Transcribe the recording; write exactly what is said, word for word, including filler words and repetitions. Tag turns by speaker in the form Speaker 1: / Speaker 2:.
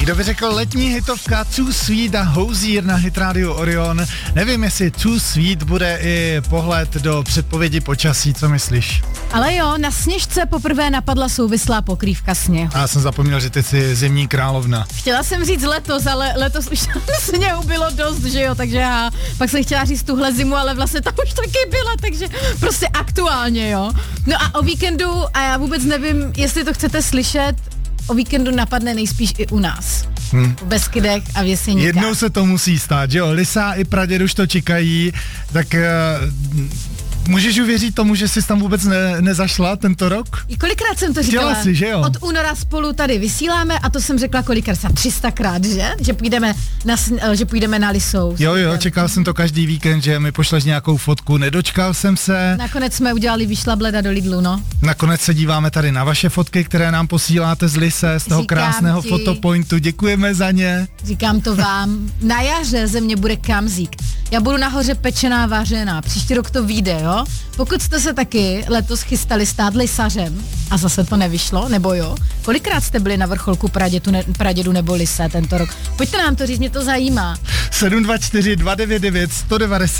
Speaker 1: Kdo by řekl letní hitovka Too Sweet a Hozier na Hit Radio Orion. Nevím, jestli Too Sweet bude i pohled do předpovědi počasí, co myslíš?
Speaker 2: Ale jo, na Sněžce poprvé napadla souvislá pokrývka sněhu.
Speaker 1: A já jsem zapomněl, že ty jsi zimní královna.
Speaker 2: Chtěla jsem říct letos, ale letos už sněhu bylo dost, že jo, takže já pak jsem chtěla říct tuhle zimu, ale vlastně tam už taky byla, takže prostě aktuálně, jo. No a o víkendu, a já vůbec nevím, jestli to chcete slyšet, o víkendu napadne nejspíš i u nás. Hmm. V Beskydech a v Jeseníkách.
Speaker 1: Jednou se to musí stát, že jo? Lisa i praděd už to čekají, tak uh, můžeš uvěřit tomu, že jsi tam vůbec ne, nezašla tento rok?
Speaker 2: I kolikrát jsem to říkala?
Speaker 1: Chtěla jsi, že jo?
Speaker 2: Od února spolu tady vysíláme a to jsem řekla kolikrát, tři sta krát, že? Že půjdeme na, že půjdeme na Lisou.
Speaker 1: Jo, jo, čekal jsem to každý víkend, že mi pošleš nějakou fotku, nedočkal jsem se.
Speaker 2: Nakonec jsme udělali vyšlableda do Lidlu, no.
Speaker 1: Nakonec se díváme tady na vaše fotky, které nám posíláte z Lise, z toho
Speaker 2: Říkám
Speaker 1: krásného
Speaker 2: ti,
Speaker 1: fotopointu, děkujeme za ně.
Speaker 2: Říkám to vám, na jaře ze mě bude kamzík. Já budu nahoře pečená vařená, příští rok to vyjde, jo? Pokud jste se taky letos chystali stát lisařem a zase to nevyšlo, nebo jo? Kolikrát jste byli na vrcholku pradědu, ne, pradědu nebo Lise tento rok? Pojďte nám to říct, mě to zajímá.
Speaker 1: sedm dva čtyři dva devět devět sto devadesát